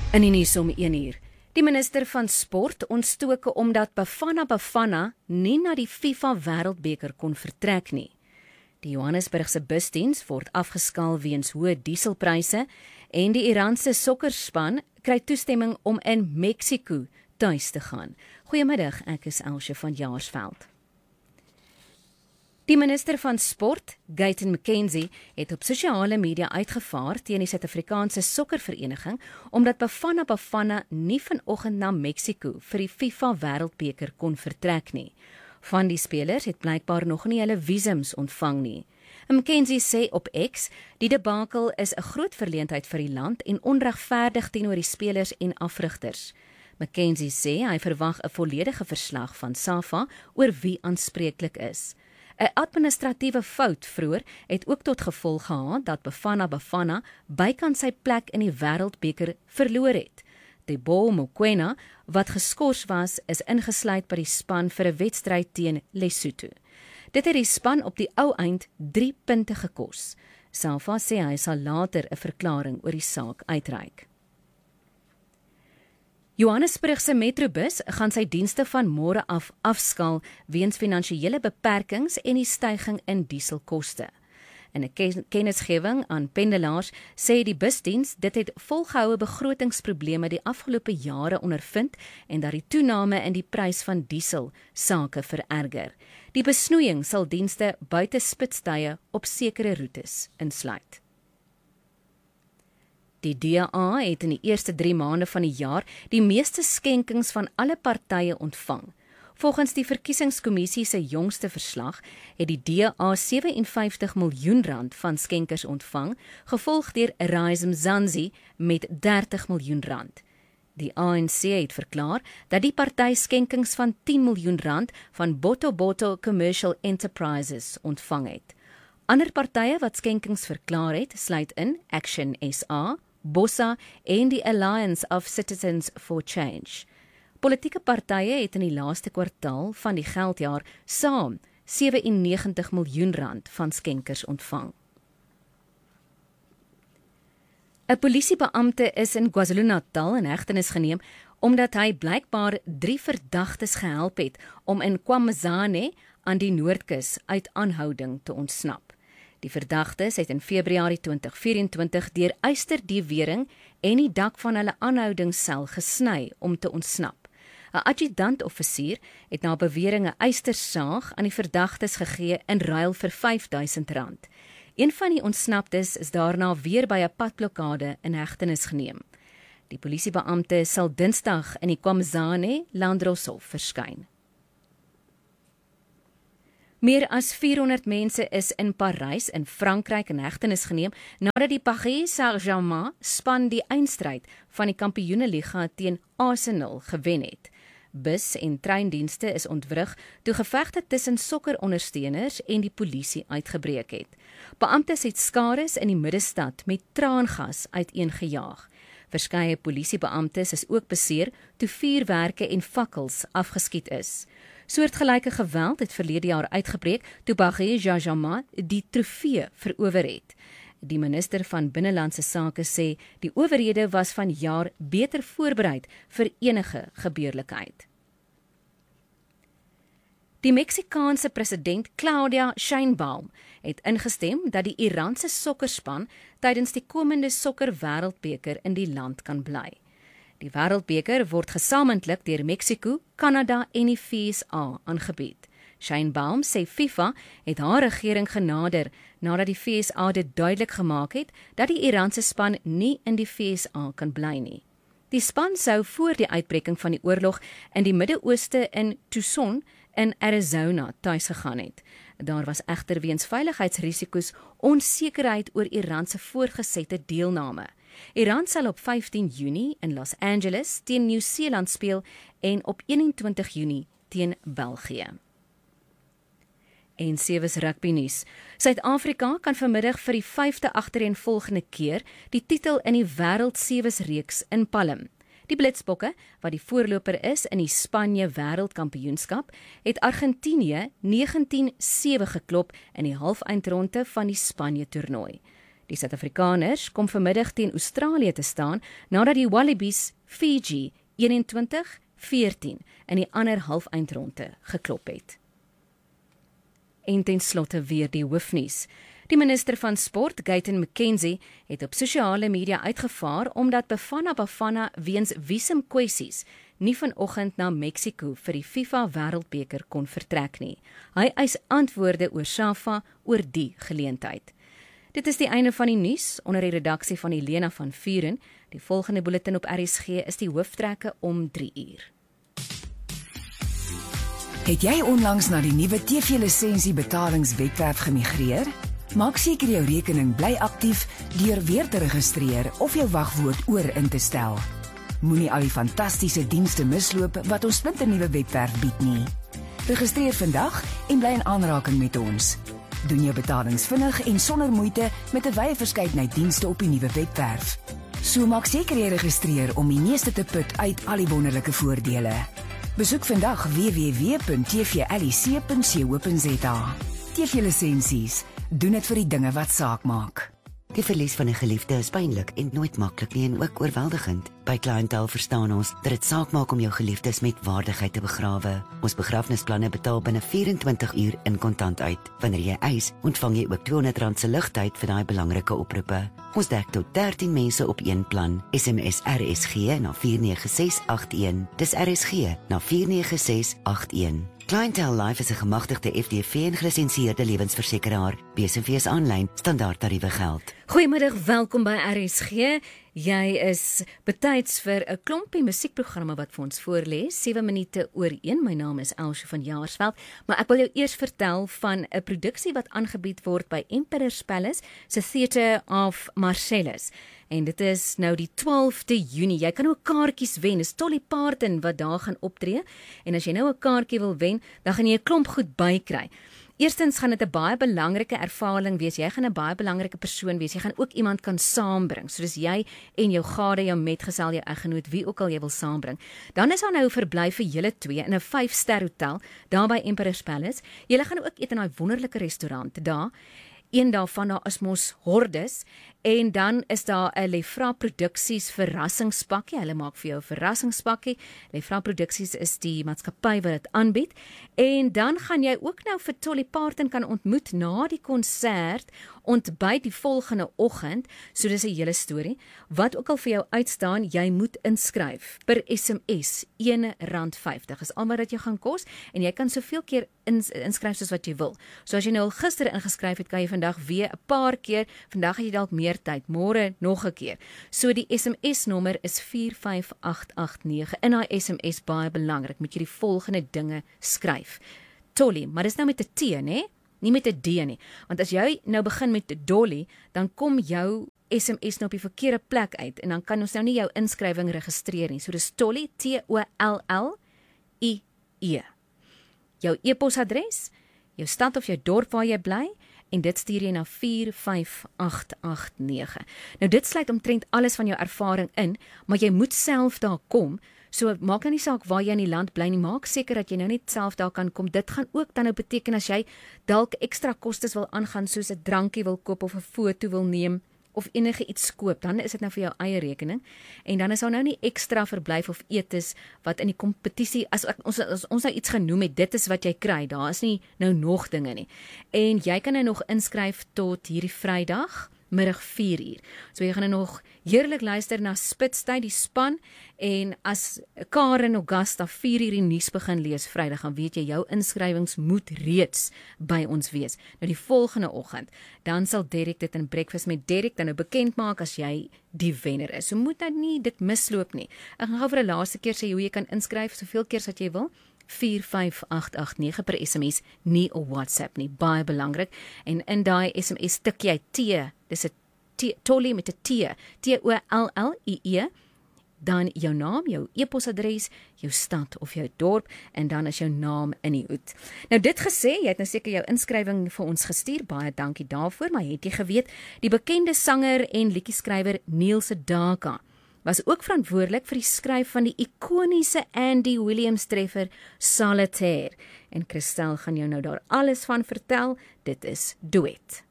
In die nuus om 1 uur. Die minister van Sport ontstoke omdat Bafana Bafana nie na die FIFA Wêreldbeker kon vertrek nie. Die Johannesburgse busdiens word afgeskaal weens hoë dieselpryse en die Iranse sokkerspan kry toestemming om in Mexiko tuis te gaan. Goeiemiddag, ek is Elsje van Jaarsveld. Die minister van Sport, Gayton McKenzie, het op sosiale media uitgevaar teen die Suid-Afrikaanse Sokkervereniging omdat Bafana Bafana nie vanoggend na Mexiko vir die FIFA Wêreldbeker kon vertrek nie. Van die spelers het blykbaar nog nie hulle visums ontvang nie. McKenzie sê op X, die debakel is 'n groot verleentheid vir die land en onregverdig teenoor die spelers en afrigters. McKenzie sê hy verwag 'n volledige verslag van SAFA oor wie aanspreeklik is. 'n Administratiewe fout vroeër het ook tot gevolg gehad dat Bafana Bafana bykans sy plek in die Wêreldbeker verloor het. Teboho Mokoena, wat geskort was, is ingesluit by die span vir 'n wedstryd teen Lesotho. Dit het die span op die ou eind 3 punte gekos. SAFA sê hy sal later 'n verklaring oor die saak uitreik. Johannesburgse Metrobus gaan sy dienste van môre af afskaal weens finansiële beperkings en die stygings in dieselkoste. In 'n kennisgewing aan pendelaars sê die busdiens dit het volgehoue begrotingsprobleme die afgelope jare ondervind en dat die toename in die prys van diesel sake vererger. Die besnoeiing sal dienste buite spitstye op sekere roetes insluit. Die DA het in die eerste 3 maande van die jaar die meeste skenkings van alle partye ontvang. Volgens die verkiesingskommissie se jongste verslag het die DA 57 miljoen rand van skenkers ontvang, gevolg deur Rise Mzansi met 30 miljoen rand. Die ANC het verklaar dat die party skenkings van 10 miljoen rand van Boto Commercial Enterprises ontvang het. Ander partye wat skenkings verklaar het, sluit in Action SA, Bossa en die Alliance of Citizens for Change. Politieke partye het in die laaste kwartaal van die geldjaar saam 97 miljoen rand van skenkers ontvang. 'n Polisiebeampte is in KwaZulu-Natal in hegtenis geneem omdat hy blykbaar 3 verdagtes gehelp het om in KwaMzane aan die Noordkus uit aanhouding te ontsnap. Die verdagtes het in Februarie 2024 deur ysterdiefwering en die dak van hulle aanhoudingssel gesny om te ontsnap. 'n Adjutant-offisier het na bewering 'n ystersaag aan die verdagtes gegee in ruil vir R5.000. Een van die ontsnaptes is daarna weer by 'n padblokkade in hegtenis geneem. Die polisiebeampte sal Dinsdag in die KwaMzane Landdroshof verskyn. Meer as 400 mense is in Parys in Frankryk in hegtenis geneem nadat die Paris Saint-Germain span die eindstryd van die Kampioeneliga teen Arsenal gewen het. Bus- en treindienste is ontwrig toe gevegte tussen sokkerondersteuners en die polisie uitgebreek het. Beamptes het skades in die middestad met traangas uiteengejaag. Verskeie polisiebeamptes is ook beseer toe vuurwerke en fakkels afgeskiet is. Soortgelyke geweld het verlede jaar uitgebreek toe Paris Saint-Germain die trofee verower het. Die minister van Binnelandse Sake sê die owerhede was vanjaar beter voorbereid vir enige gebeurlikheid. Die Meksikaanse president Claudia Sheinbaum het ingestem dat die Iranse sokkerspan tydens die komende sokkerwêreldbeker in die land kan bly. Die wêreldbeker word gesamentlik deur Mexiko, Kanada en die VSA aangebied. Sheinbaum sê FIFA het haar regering genader nadat die VSA dit duidelik gemaak het dat die Iranse span nie in die VSA kan bly nie. Die span sou voor die uitbreking van die oorlog in die Midde-Ooste in Tucson in Arizona tuis gegaan het. Daar was egter weens veiligheidsrisiko's onsekerheid oor Iran se voortgesette deelname. Iran sal op 15 Junie in Los Angeles teen Nieu-Seeland speel en op 21 Junie teen België. En 7 rugby nuus. Suid-Afrika kan vanmiddag vir die 5de agtereenvolgende keer die titel in die Wêreld 7's reeks inpalm. Die Blitsbokke, wat die voorloper is in die Spanje Wêreldkampioenskap, het Argentinië 19-7 geklop in die halfeindronde van die Spanje toernooi. Die Suid-Afrikaners kom vanmiddag teen Australië te staan nadat die Wallabies Fiji 21-14 in die ander halfeindronde geklop het. En ten slotte weer die hoofnuus. Die minister van Sport, Gayton McKenzie, het op sosiale media uitgevaar omdat Bafana Bafana weens visumkwessies nie vanoggend na Mexiko vir die FIFA Wêreldbeker kon vertrek nie. Hy eis antwoorde oor SAFA oor die geleentheid. Dit is die einde van die nuus onder die redaksie van Helena van Vuren. Die volgende bulletin op RSG is die hooftrekke om 3 uur. Het jy onlangs na die nuwe TV-lisensie betalingswebwerf gemigreer? Maak seker jou rekening bly aktief deur weer te registreer of jou wagwoord oor in te stel. Moenie al die fantastiese dienste misloop wat ons splinternuwe webwerf bied nie. Registreer vandag en bly in aanraking met ons. Doen jou betalings vinnig en sonder moeite met 'n wye verskeidenheid dienste op die nuwe webwerf. So maak seker jy registreer om die meeste te put uit al die wonderlike voordele. Besoek vandag www.tvlic.co.za. TV-lisensies. Doen dit vir die dinge wat saak maak. Die verlies van 'n geliefde is pynlik en nooit maklik nie en ook oorweldigend. By Clientele verstaan ons dat dit saak maak om jou geliefdes met waardigheid te begrawe. Ons begrafnisplanne betaal binne 24 uur in kontant uit. Wanneer jy eis, ontvang jy ook R200 se ligtyd vir daai belangrike oproepe. Ons dek tot 13 mense op een plan. SMS RSG na 49681. Dis RSG na 49681. Clientele Life is 'n gemagtigde FDV en gelisensieerde lewensversekeraar. BSV aanlyn standaardtariewe geld. Goeiemiddag, welkom by RSG. Jy is betyds vir 'n klompie musiekprogramme wat vir ons voorlê. 7 minute oor 1. My naam is Elsje van Jaarsveld, maar ek wil jou eers vertel van 'n produksie wat aangebied word by Emperor's Palace se Theatre of Marcellus. En dit is nou die 12de Junie. Jy kan ook kaartjies wen. Dis Dolly Parton wat daar gaan optree. En as jy nou 'n kaartjie wil wen, dan gaan jy 'n klomp goed bykry. Eerstens gaan dit 'n baie belangrike ervaring wees. Jy gaan 'n baie belangrike persoon wees. Jy gaan ook iemand kan saambring. So dis jy en jou gade, jou metgesel, jou eggenoot, wie ook al jy wil saambring. Dan is daar nou 'n verblyf vir julle twee in 'n 5-ster hotel daar by Emperor's Palace. Julle gaan ook eet in daai wonderlike restaurant daar. Een daarvan daar is mos hordes en dan is daar 'n Lefra Produksies verrassingspakkie. Hulle maak vir jou 'n verrassingspakkie. Lefra Produksies is die maatskappy wat dit aanbied. En dan gaan jy ook nou vir Dolly Parton kan ontmoet na die konsert, ontbyt die volgende oggend. So dis 'n hele storie. Wat ook al vir jou uitstaan, jy moet inskryf per SMS R1.50. Is al wat jy gaan kos en jy kan soveel keer inskryf soos wat jy wil. So as jy nou al gister ingeskryf het, kan jy vandag weer 'n paar keer. Vandag het jy dalk meer tyd, môre nog 'n keer. So die SMS nommer is 45889. In daai SMS baie belangrik, moet jy die volgende dinge skryf. Dolly, maar dis nou met 'n T, né? Nie met 'n D nie. Want as jy nou begin met Dolly, dan kom jou SMS nou op die verkeerde plek uit en dan kan ons nou nie jou inskrywing registreer nie. So dis Dolly, TOLLIE. Jou e-posadres, jou stad of jou dorp waar jy bly en dit stuur jy na 45889. Nou dit sluit omtrent alles van jou ervaring in, maar jy moet self daar kom. So maak nou nie saak waar jy in die land bly nie, maak seker dat jy nou net self daar kan kom. Dit gaan ook dan nou beteken as jy dalk ekstra kostes wil aangaan soos 'n drankie wil koop of 'n foto wil neem of enige iets koop, dan is dit nou vir jou eie rekening. En dan is daar nou nie ekstra verblyf of etes wat in die kompetisie, as ons nou iets genoem het, dit is wat jy kry, daar is nie nou nog dinge nie. En jy kan nou nog inskryf tot hierdie Vrydag, middag 4 uur. So jy gaan nou nog heerlik luister na Spitstyd, die span, en as Karen Augusta 4 uur die nuus begin lees Vrydag, dan weet jy jou inskrywings moet reeds by ons wees. Nou die volgende oggend, dan sal Derek dit in Breakfast met Derek dan nou bekend maak as jy die wenner is. So moet nou nie dit misloop nie. Ek gaan gou vir 'n laaste keer sê hoe jy kan inskryf, soveel keer as wat jy wil. 45889 per SMS, nie op WhatsApp nie, baie belangrik. En in daai SMS tik jy T, dis 'n Dolly met 'n TOLLIE, dan jou naam, jou e-posadres, jou stad of jou dorp, en dan is jou naam in die hoed. Nou dit gesê, jy het nou seker jou inskrywing vir ons gestuur, baie dankie daarvoor, maar het jy geweet, die bekende sanger en liedjieskrywer Neil Sedaka was ook verantwoordelik vir die skryf van die ikoniese Andy Williams treffer Solitaire. En Christel gaan jou nou daar alles van vertel, dit is Duet.